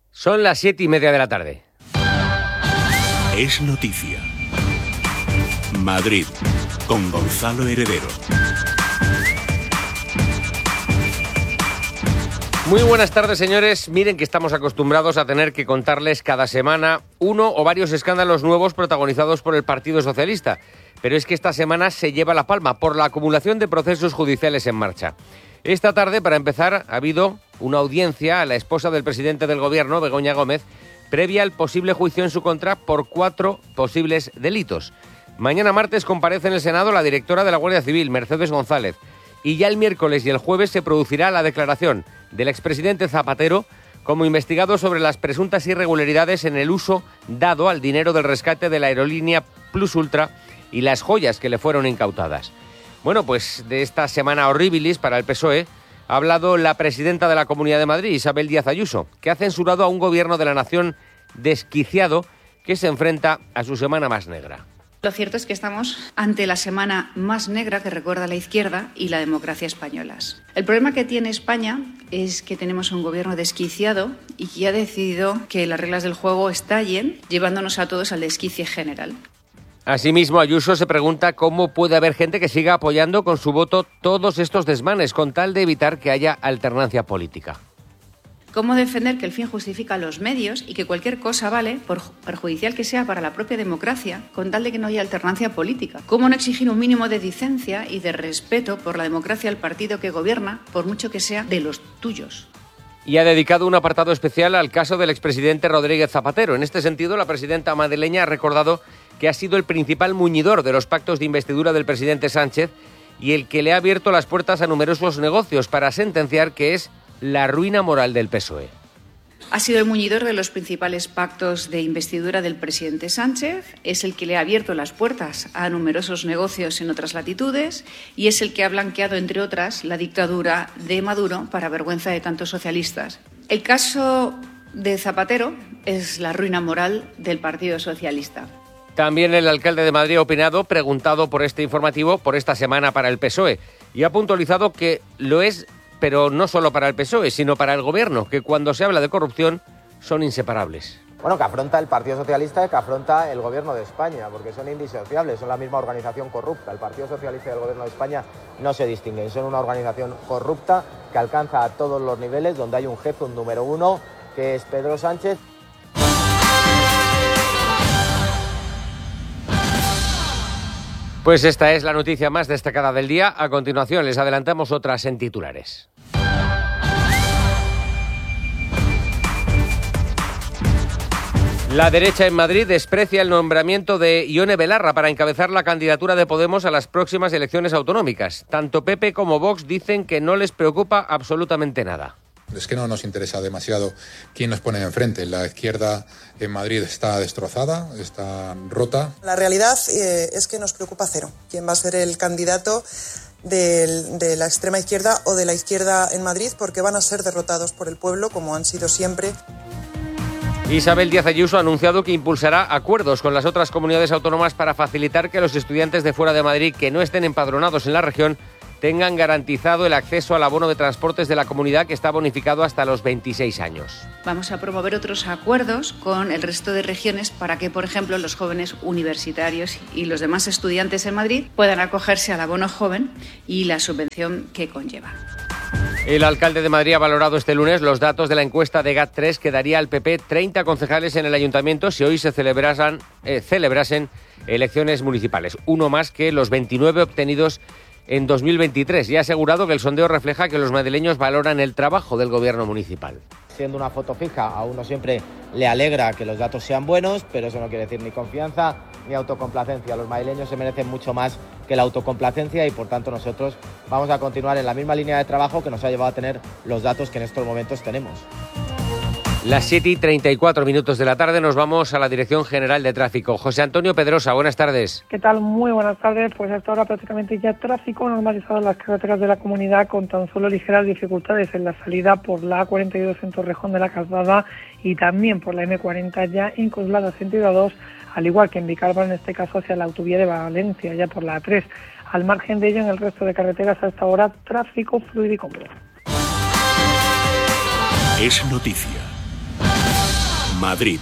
Son las 7:30 de la tarde. Es noticia. Madrid, con Gonzalo Heredero. Muy buenas tardes, señores. Miren que estamos acostumbrados a tener que contarles cada semana uno o varios escándalos nuevos protagonizados por el Partido Socialista. Pero es que esta semana se lleva la palma por la acumulación de procesos judiciales en marcha. Esta tarde, para empezar, ha habido una audiencia a la esposa del presidente del Gobierno, Begoña Gómez, previa al posible juicio en su contra por 4 posibles delitos. Mañana martes comparece en el Senado la directora de la Guardia Civil, Mercedes González. Y ya el miércoles y el jueves se producirá la declaración del expresidente Zapatero como investigado sobre las presuntas irregularidades en el uso dado al dinero del rescate de la aerolínea Plus Ultra y las joyas que le fueron incautadas. Bueno, pues de esta semana horribilis para el PSOE ha hablado la presidenta de la Comunidad de Madrid, Isabel Díaz Ayuso, que ha censurado a un gobierno de la nación desquiciado que se enfrenta a su semana más negra. Lo cierto es que estamos ante la semana más negra que recuerda la izquierda y la democracia españolas. El problema que tiene España es que tenemos un gobierno desquiciado y que ha decidido que las reglas del juego estallen, llevándonos a todos al desquicie general. Asimismo, Ayuso se pregunta cómo puede haber gente que siga apoyando con su voto todos estos desmanes con tal de evitar que haya alternancia política. ¿Cómo defender que el fin justifica los medios y que cualquier cosa vale, por perjudicial que sea para la propia democracia, con tal de que no haya alternancia política? ¿Cómo no exigir un mínimo de decencia y de respeto por la democracia al partido que gobierna, por mucho que sea de los tuyos? Y ha dedicado un apartado especial al caso del expresidente Rodríguez Zapatero. En este sentido, la presidenta madrileña ha recordado que ha sido el principal muñidor de los pactos de investidura del presidente Sánchez y el que le ha abierto las puertas a numerosos negocios para sentenciar que es la ruina moral del PSOE. Ha sido el muñidor de los principales pactos de investidura del presidente Sánchez, es el que le ha abierto las puertas a numerosos negocios en otras latitudes y es el que ha blanqueado, entre otras, la dictadura de Maduro para vergüenza de tantos socialistas. El caso de Zapatero es la ruina moral del Partido Socialista. También el alcalde de Madrid ha opinado, preguntado por este informativo, por esta semana para el PSOE, y ha puntualizado que lo es, pero no solo para el PSOE, sino para el Gobierno, que cuando se habla de corrupción son inseparables. Bueno, que afronta el Partido Socialista y que afronta el Gobierno de España, porque son indisociables, son la misma organización corrupta. El Partido Socialista y el Gobierno de España no se distinguen, son una organización corrupta que alcanza a todos los niveles, donde hay un jefe, un número uno, que es Pedro Sánchez. Pues esta es la noticia más destacada del día. A continuación les adelantamos otras en titulares. La derecha en Madrid desprecia el nombramiento de Ione Belarra para encabezar la candidatura de Podemos a las próximas elecciones autonómicas. Tanto PP como Vox dicen que no les preocupa absolutamente nada. Es que no nos interesa demasiado quién nos pone enfrente. La izquierda en Madrid está destrozada, está rota. La realidad es que nos preocupa cero quién va a ser el candidato de la extrema izquierda o de la izquierda en Madrid, porque van a ser derrotados por el pueblo, como han sido siempre. Isabel Díaz Ayuso ha anunciado que impulsará acuerdos con las otras comunidades autónomas para facilitar que los estudiantes de fuera de Madrid que no estén empadronados en la región tengan garantizado el acceso al abono de transportes de la comunidad, que está bonificado hasta los 26 años. Vamos a promover otros acuerdos con el resto de regiones para que, por ejemplo, los jóvenes universitarios y los demás estudiantes en Madrid puedan acogerse al abono joven y la subvención que conlleva. El alcalde de Madrid ha valorado este lunes los datos de la encuesta de GAT3 que daría al PP 30 concejales en el ayuntamiento si hoy se celebrasen elecciones municipales, uno más que los 29 obtenidos en 2023, y ha asegurado que el sondeo refleja que los madrileños valoran el trabajo del gobierno municipal. Siendo una foto fija, a uno siempre le alegra que los datos sean buenos, pero eso no quiere decir ni confianza ni autocomplacencia. Los madrileños se merecen mucho más que la autocomplacencia y, por tanto, nosotros vamos a continuar en la misma línea de trabajo que nos ha llevado a tener los datos que en estos momentos tenemos. Las 7:34 de la tarde nos vamos a la Dirección General de Tráfico. José Antonio Pedrosa, buenas tardes. ¿Qué tal? Muy buenas tardes. Pues hasta ahora prácticamente ya tráfico normalizado en las carreteras de la comunidad, con tan solo ligeras dificultades en la salida por la A42 en Torrejón de la Calzada y también por la M40 ya en Coslada sentido A2, al igual que en Vicálvaro, en este caso hacia la autovía de Valencia, ya por la A3. Al margen de ello, en el resto de carreteras hasta ahora tráfico fluido y cómodo. Es noticia. Madrid.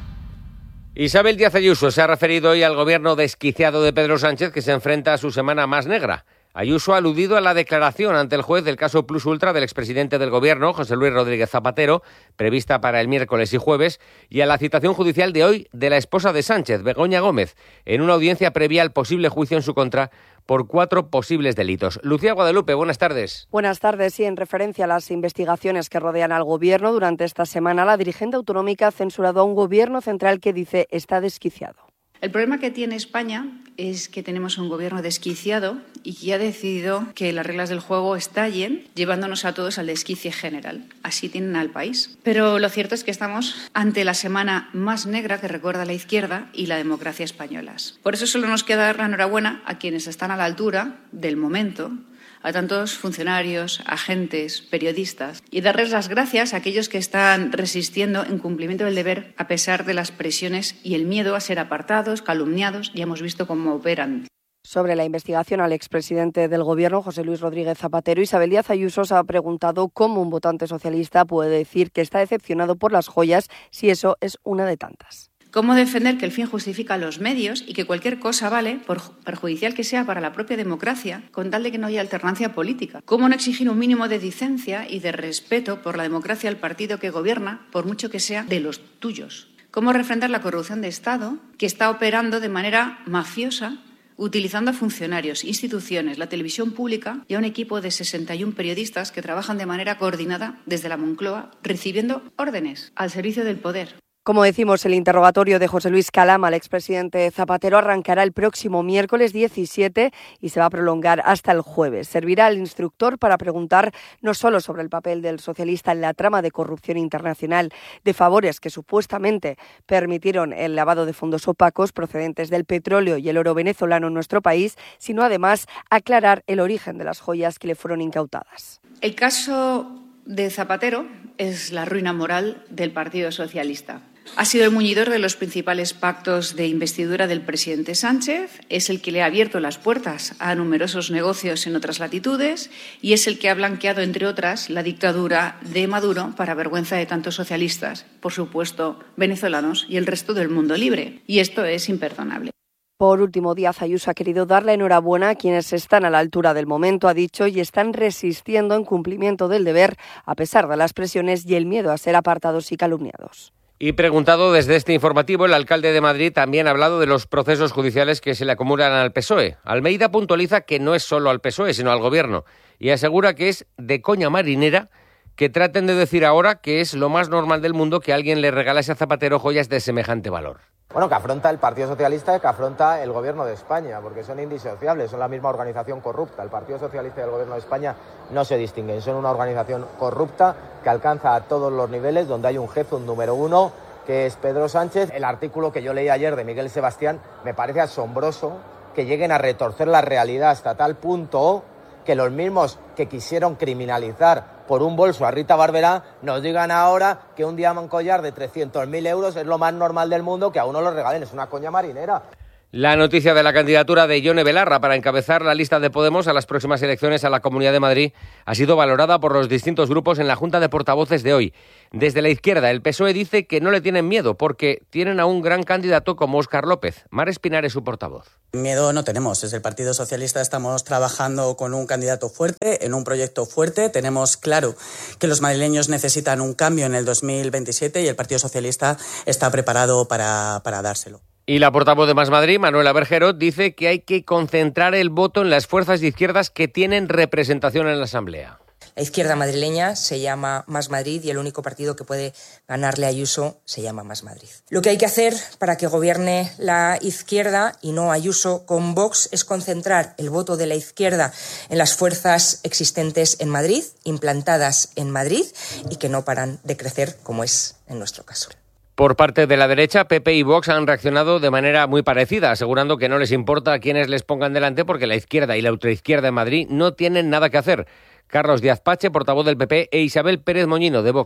Isabel Díaz Ayuso se ha referido hoy al gobierno desquiciado de Pedro Sánchez, que se enfrenta a su semana más negra. Ayuso ha aludido a la declaración ante el juez del caso Plus Ultra del expresidente del Gobierno, José Luis Rodríguez Zapatero, prevista para el miércoles y jueves, y a la citación judicial de hoy de la esposa de Sánchez, Begoña Gómez, en una audiencia previa al posible juicio en su contra por 4 posibles delitos. Lucía Guadalupe, buenas tardes. Buenas tardes. Y en referencia a las investigaciones que rodean al Gobierno, durante esta semana la dirigente autonómica ha censurado a un Gobierno central que dice está desquiciado. El problema que tiene España es que tenemos un gobierno desquiciado y que ha decidido que las reglas del juego estallen, llevándonos a todos al desquicie general. Así tienen al país. Pero lo cierto es que estamos ante la semana más negra que recuerda la izquierda y la democracia españolas. Por eso solo nos queda dar la enhorabuena a quienes están a la altura del momento, a tantos funcionarios, agentes, periodistas, y darles las gracias a aquellos que están resistiendo en cumplimiento del deber a pesar de las presiones y el miedo a ser apartados, calumniados. Ya hemos visto cómo operan. Sobre la investigación al expresidente del Gobierno, José Luis Rodríguez Zapatero, Isabel Díaz Ayuso se ha preguntado cómo un votante socialista puede decir que está decepcionado por las joyas si eso es una de tantas. ¿Cómo defender que el fin justifica los medios y que cualquier cosa vale, por perjudicial que sea para la propia democracia, con tal de que no haya alternancia política? ¿Cómo no exigir un mínimo de decencia y de respeto por la democracia al partido que gobierna, por mucho que sea de los tuyos? ¿Cómo refrendar la corrupción de Estado que está operando de manera mafiosa, utilizando a funcionarios, instituciones, la televisión pública y a un equipo de 61 periodistas que trabajan de manera coordinada desde la Moncloa, recibiendo órdenes al servicio del poder? Como decimos, el interrogatorio de José Luis Calama al expresidente Zapatero arrancará el próximo miércoles 17 y se va a prolongar hasta el jueves. Servirá al instructor para preguntar no solo sobre el papel del socialista en la trama de corrupción internacional de favores que supuestamente permitieron el lavado de fondos opacos procedentes del petróleo y el oro venezolano en nuestro país, sino además aclarar el origen de las joyas que le fueron incautadas. El caso de Zapatero es la ruina moral del Partido Socialista. Ha sido el muñidor de los principales pactos de investidura del presidente Sánchez, es el que le ha abierto las puertas a numerosos negocios en otras latitudes y es el que ha blanqueado, entre otras, la dictadura de Maduro para vergüenza de tantos socialistas, por supuesto venezolanos y el resto del mundo libre. Y esto es imperdonable. Por último, Díaz Ayuso ha querido dar la enhorabuena a quienes están a la altura del momento, ha dicho, y están resistiendo en cumplimiento del deber a pesar de las presiones y el miedo a ser apartados y calumniados. Y preguntado desde este informativo, el alcalde de Madrid también ha hablado de los procesos judiciales que se le acumulan al PSOE. Almeida puntualiza que no es solo al PSOE, sino al Gobierno, y asegura que es de coña marinera que traten de decir ahora que es lo más normal del mundo que alguien le regalase a Zapatero joyas de semejante valor. Bueno, que afronta el Partido Socialista y que afronta el Gobierno de España, porque son indisociables, son la misma organización corrupta. El Partido Socialista y el Gobierno de España no se distinguen, son una organización corrupta que alcanza a todos los niveles, donde hay un jefe, un número uno, que es Pedro Sánchez. El artículo que yo leí ayer de Miguel Sebastián me parece asombroso que lleguen a retorcer la realidad hasta tal punto que los mismos que quisieron criminalizar por un bolso a Rita Barberá nos digan ahora que un diamante collar de 300.000 euros es lo más normal del mundo, que a uno lo regalen. Es una coña marinera. La noticia de la candidatura de Ione Belarra para encabezar la lista de Podemos a las próximas elecciones a la Comunidad de Madrid ha sido valorada por los distintos grupos en la Junta de Portavoces de hoy. Desde la izquierda, el PSOE dice que no le tienen miedo porque tienen a un gran candidato como Óscar López. Mar Espinar es su portavoz. Miedo no tenemos. Desde el Partido Socialista estamos trabajando con un candidato fuerte, en un proyecto fuerte. Tenemos claro que los madrileños necesitan un cambio en el 2027 y el Partido Socialista está preparado para dárselo. Y la portavoz de Más Madrid, Manuela Berjero, dice que hay que concentrar el voto en las fuerzas de izquierdas que tienen representación en la Asamblea. La izquierda madrileña se llama Más Madrid y el único partido que puede ganarle a Ayuso se llama Más Madrid. Lo que hay que hacer para que gobierne la izquierda y no Ayuso con Vox es concentrar el voto de la izquierda en las fuerzas existentes en Madrid, implantadas en Madrid y que no paran de crecer como es en nuestro caso. Por parte de la derecha, PP y Vox han reaccionado de manera muy parecida, asegurando que no les importa a quienes les pongan delante porque la izquierda y la ultraizquierda en Madrid no tienen nada que hacer. Carlos Díaz Pache, portavoz del PP, e Isabel Pérez Moñino, de Vox.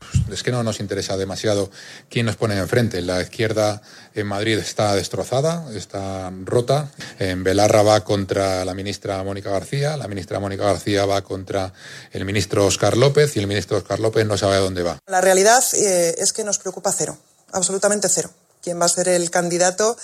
Es que no nos interesa demasiado quién nos pone enfrente. La izquierda en Madrid está destrozada, está rota. En Belarra va contra la ministra Mónica García, la ministra Mónica García va contra el ministro Óscar López y el ministro Óscar López no sabe a dónde va. La realidad es que nos preocupa cero, absolutamente cero. ¿Quién va a ser el candidato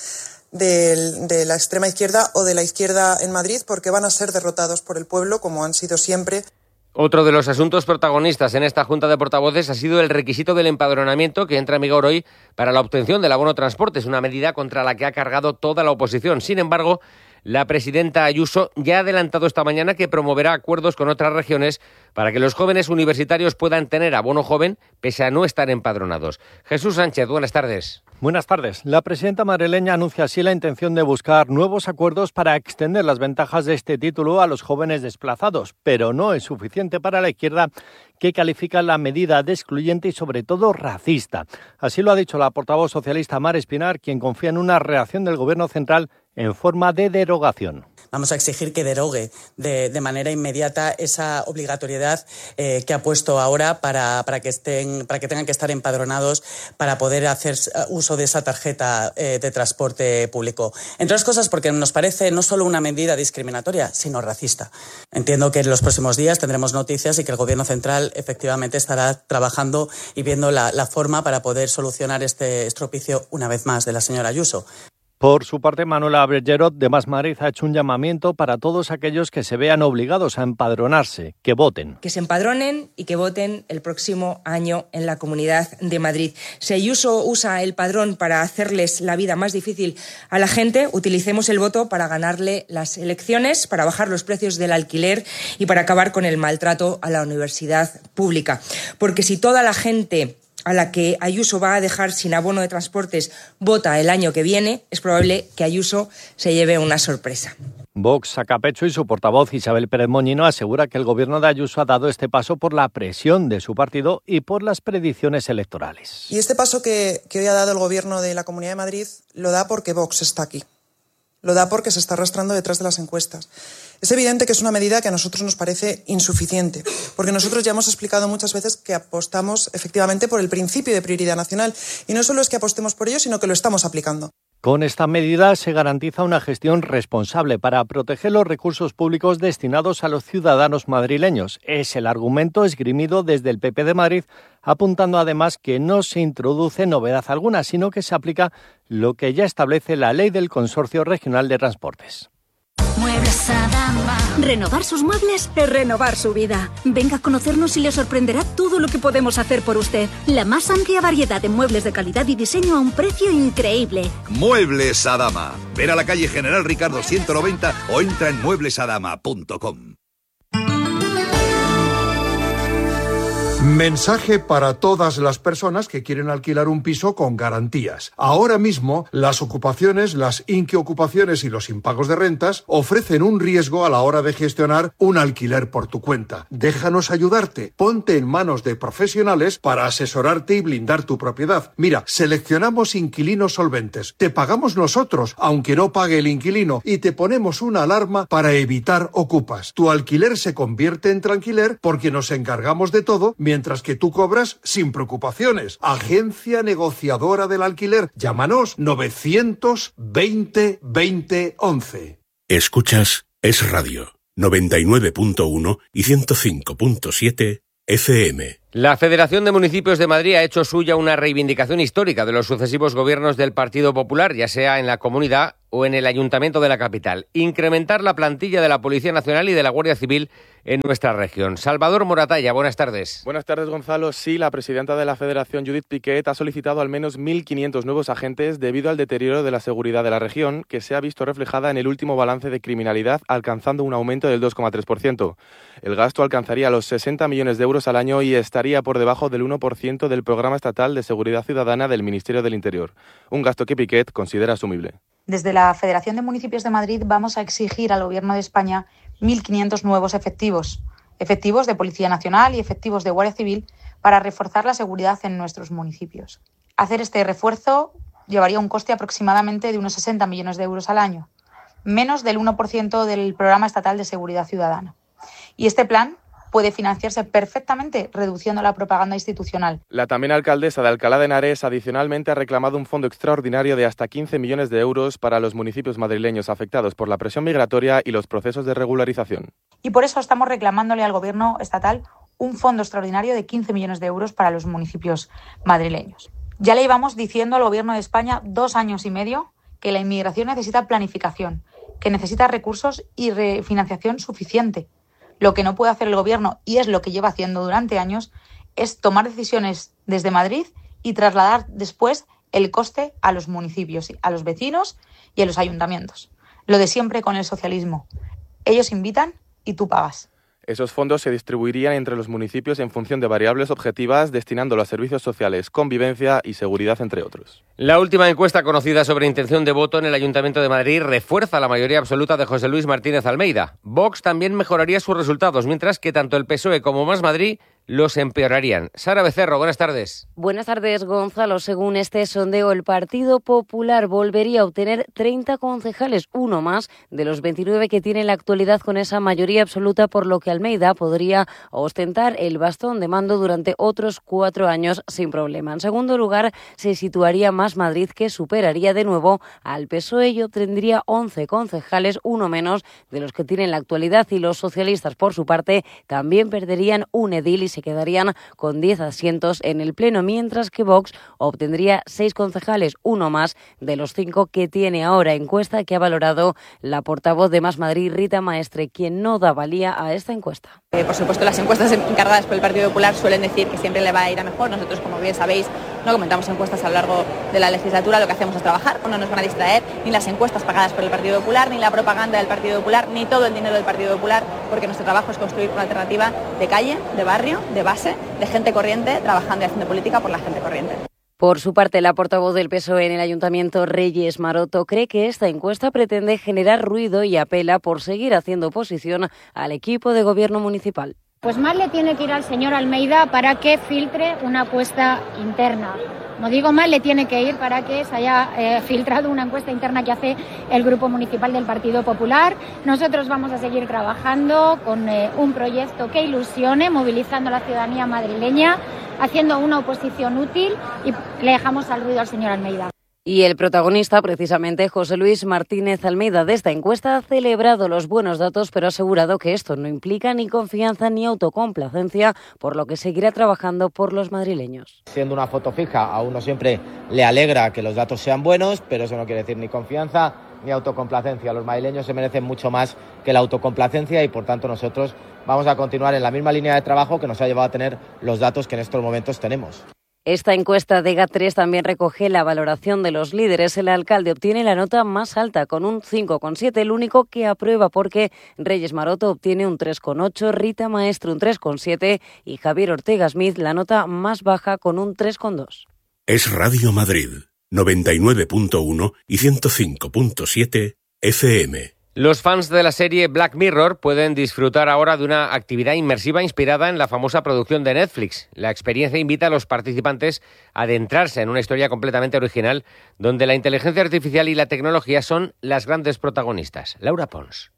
de la extrema izquierda o de la izquierda en Madrid? Porque van a ser derrotados por el pueblo, como han sido siempre. Otro de los asuntos protagonistas en esta Junta de Portavoces ha sido el requisito del empadronamiento que entra en vigor hoy para la obtención del abono transporte. Es una medida contra la que ha cargado toda la oposición. Sin embargo, la presidenta Ayuso ya ha adelantado esta mañana que promoverá acuerdos con otras regiones para que los jóvenes universitarios puedan tener abono joven pese a no estar empadronados. Jesús Sánchez, buenas tardes. Buenas tardes. La presidenta madrileña anuncia así la intención de buscar nuevos acuerdos para extender las ventajas de este título a los jóvenes desplazados, pero no es suficiente para la izquierda, que califica la medida de excluyente y sobre todo racista. Así lo ha dicho la portavoz socialista Mar Espinar, quien confía en una reacción del Gobierno central en forma de derogación. Vamos a exigir que derogue de manera inmediata esa obligatoriedad que ha puesto ahora para que tengan que estar empadronados para poder hacer uso de esa tarjeta de transporte público. Entre otras cosas porque nos parece no solo una medida discriminatoria, sino racista. Entiendo que en los próximos días tendremos noticias y que el Gobierno central efectivamente estará trabajando y viendo la forma para poder solucionar este estropicio una vez más de la señora Ayuso. Por su parte, Manuela Bergerot, de Más Madrid, ha hecho un llamamiento para todos aquellos que se vean obligados a empadronarse, que voten. Que se empadronen y que voten el próximo año en la Comunidad de Madrid. Si Ayuso usa el padrón para hacerles la vida más difícil a la gente, utilicemos el voto para ganarle las elecciones, para bajar los precios del alquiler y para acabar con el maltrato a la universidad pública. Porque si toda la gente a la que Ayuso va a dejar sin abono de transportes vota el año que viene, es probable que Ayuso se lleve una sorpresa. Vox saca pecho y su portavoz Isabel Pérez Moñino asegura que el gobierno de Ayuso ha dado este paso por la presión de su partido y por las predicciones electorales. Y este paso que hoy ha dado el gobierno de la Comunidad de Madrid lo da porque Vox está aquí. Lo da porque se está arrastrando detrás de las encuestas. Es evidente que es una medida que a nosotros nos parece insuficiente, porque nosotros ya hemos explicado muchas veces que apostamos efectivamente por el principio de prioridad nacional. Y no solo es que apostemos por ello, sino que lo estamos aplicando. Con esta medida se garantiza una gestión responsable para proteger los recursos públicos destinados a los ciudadanos madrileños. Es el argumento esgrimido desde el PP de Madrid, apuntando además que no se introduce novedad alguna, sino que se aplica lo que ya establece la Ley del Consorcio Regional de Transportes. Muebles Adama. Renovar sus muebles es renovar su vida. Venga a conocernos y le sorprenderá todo lo que podemos hacer por usted. La más amplia variedad de muebles de calidad y diseño a un precio increíble. Muebles Adama. Ven a la calle General Ricardo 190 o entra en mueblesadama.com. Mensaje para todas las personas que quieren alquilar un piso con garantías. Ahora mismo, las ocupaciones, las inquiocupaciones y los impagos de rentas ofrecen un riesgo a la hora de gestionar un alquiler por tu cuenta. Déjanos ayudarte. Ponte en manos de profesionales para asesorarte y blindar tu propiedad. Mira, seleccionamos inquilinos solventes. Te pagamos nosotros, aunque no pague el inquilino, y te ponemos una alarma para evitar ocupas. Tu alquiler se convierte en tranquiler porque nos encargamos de todo, mientras que tú cobras sin preocupaciones. Agencia negociadora del alquiler. Llámanos 920 20 11. Escuchas Es Radio 99.1 y 105.7 FM. La Federación de Municipios de Madrid ha hecho suya una reivindicación histórica de los sucesivos gobiernos del Partido Popular, ya sea en la comunidad o en el Ayuntamiento de la capital. Incrementar la plantilla de la Policía Nacional y de la Guardia Civil en nuestra región. Salvador Moratalla, buenas tardes. Buenas tardes, Gonzalo. Sí, la presidenta de la Federación, Judith Piquet, ha solicitado al menos 1.500 nuevos agentes debido al deterioro de la seguridad de la región, que se ha visto reflejada en el último balance de criminalidad, alcanzando un aumento del 2,3%. El gasto alcanzaría los 60 millones de euros al año y estaría por debajo del 1% del Programa Estatal de Seguridad Ciudadana del Ministerio del Interior. Un gasto que Piquet considera asumible. Desde la Federación de Municipios de Madrid vamos a exigir al Gobierno de España 1.500 nuevos efectivos de Policía Nacional y efectivos de Guardia Civil para reforzar la seguridad en nuestros municipios. Hacer este refuerzo llevaría un coste aproximadamente de unos 60 millones de euros al año, menos del 1% del Programa Estatal de Seguridad Ciudadana. Y este plan puede financiarse perfectamente reduciendo la propaganda institucional. La también alcaldesa de Alcalá de Henares adicionalmente ha reclamado un fondo extraordinario de hasta 15 millones de euros para los municipios madrileños afectados por la presión migratoria y los procesos de regularización. Y por eso estamos reclamándole al Gobierno estatal un fondo extraordinario de 15 millones de euros para los municipios madrileños. Ya le íbamos diciendo al Gobierno de España 2 años y medio que la inmigración necesita planificación, que necesita recursos y refinanciación suficiente. Lo que no puede hacer el Gobierno, y es lo que lleva haciendo durante años, es tomar decisiones desde Madrid y trasladar después el coste a los municipios, a los vecinos y a los ayuntamientos. Lo de siempre con el socialismo. Ellos invitan y tú pagas. Esos fondos se distribuirían entre los municipios en función de variables objetivas, destinándolo a servicios sociales, convivencia y seguridad, entre otros. La última encuesta conocida sobre intención de voto en el Ayuntamiento de Madrid refuerza la mayoría absoluta de José Luis Martínez Almeida. Vox también mejoraría sus resultados, mientras que tanto el PSOE como Más Madrid los empeorarían. Sara Becerro, buenas tardes. Buenas tardes, Gonzalo. Según este sondeo, el Partido Popular volvería a obtener 30 concejales, uno más de los 29 que tiene en la actualidad con esa mayoría absoluta, por lo que Almeida podría ostentar el bastón de mando durante otros 4 años sin problema. En segundo lugar, se situaría Más Madrid, que superaría de nuevo al PSOE y obtendría 11 concejales, uno menos de los que tiene en la actualidad, y los socialistas, por su parte, también perderían un edil y se quedarían con 10 asientos en el Pleno, mientras que Vox obtendría 6 concejales, uno más de los 5 que tiene ahora. Encuesta que ha valorado la portavoz de Más Madrid, Rita Maestre, quien no da valía a esta encuesta. Por supuesto, las encuestas encargadas por el Partido Popular suelen decir que siempre le va a ir a mejor. Nosotros, como bien sabéis, no comentamos encuestas a lo largo de la legislatura. Lo que hacemos es trabajar, no nos van a distraer ni las encuestas pagadas por el Partido Popular, ni la propaganda del Partido Popular, ni todo el dinero del Partido Popular, porque nuestro trabajo es construir una alternativa de calle, de barrio, de base, de gente corriente, trabajando y haciendo política por la gente corriente. Por su parte, la portavoz del PSOE en el Ayuntamiento, Reyes Maroto, cree que esta encuesta pretende generar ruido y apela por seguir haciendo oposición al equipo de gobierno municipal. Pues más le tiene que ir al señor Almeida para que filtre una encuesta interna. No digo más, le tiene que ir para que se haya filtrado una encuesta interna que hace el Grupo Municipal del Partido Popular. Nosotros vamos a seguir trabajando con un proyecto que ilusione, movilizando a la ciudadanía madrileña, haciendo una oposición útil, y le dejamos al ruido al señor Almeida. Y el protagonista, precisamente José Luis Martínez Almeida, de esta encuesta, ha celebrado los buenos datos, pero ha asegurado que esto no implica ni confianza ni autocomplacencia, por lo que seguirá trabajando por los madrileños. Siendo una foto fija, a uno siempre le alegra que los datos sean buenos, pero eso no quiere decir ni confianza ni autocomplacencia. Los madrileños se merecen mucho más que la autocomplacencia y, por tanto, nosotros vamos a continuar en la misma línea de trabajo que nos ha llevado a tener los datos que en estos momentos tenemos. Esta encuesta de GAT3 también recoge la valoración de los líderes. El alcalde obtiene la nota más alta con un 5,7, el único que aprueba, porque Reyes Maroto obtiene un 3,8, Rita Maestre un 3,7 y Javier Ortega Smith la nota más baja con un 3,2. Es Radio Madrid, 99.1 y 105.7 FM. Los fans de la serie Black Mirror pueden disfrutar ahora de una actividad inmersiva inspirada en la famosa producción de Netflix. La experiencia invita a los participantes a adentrarse en una historia completamente original, donde la inteligencia artificial y la tecnología son las grandes protagonistas. Laura Pons.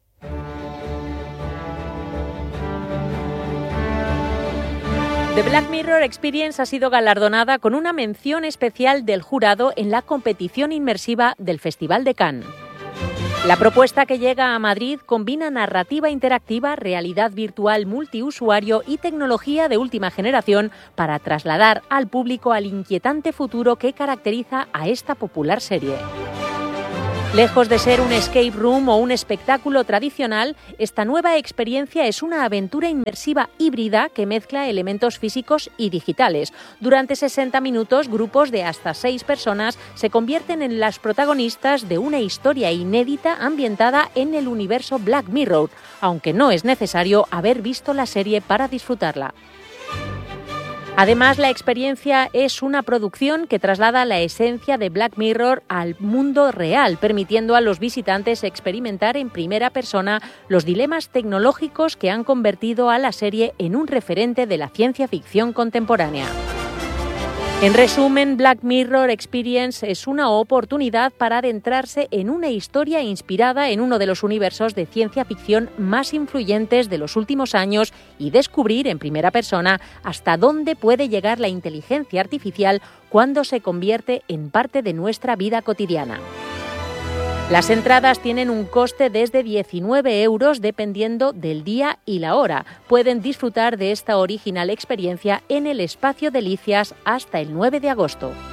The Black Mirror Experience ha sido galardonada con una mención especial del jurado en la competición inmersiva del Festival de Cannes. La propuesta, que llega a Madrid, combina narrativa interactiva, realidad virtual multiusuario y tecnología de última generación para trasladar al público al inquietante futuro que caracteriza a esta popular serie. Lejos de ser un escape room o un espectáculo tradicional, esta nueva experiencia es una aventura inmersiva híbrida que mezcla elementos físicos y digitales. Durante 60 minutos, grupos de hasta 6 personas se convierten en las protagonistas de una historia inédita ambientada en el universo Black Mirror, aunque no es necesario haber visto la serie para disfrutarla. Además, la experiencia es una producción que traslada la esencia de Black Mirror al mundo real, permitiendo a los visitantes experimentar en primera persona los dilemas tecnológicos que han convertido a la serie en un referente de la ciencia ficción contemporánea. En resumen, Black Mirror Experience es una oportunidad para adentrarse en una historia inspirada en uno de los universos de ciencia ficción más influyentes de los últimos años y descubrir en primera persona hasta dónde puede llegar la inteligencia artificial cuando se convierte en parte de nuestra vida cotidiana. Las entradas tienen un coste desde 19 € dependiendo del día y la hora. Pueden disfrutar de esta original experiencia en el Espacio Delicias hasta el 9 de agosto.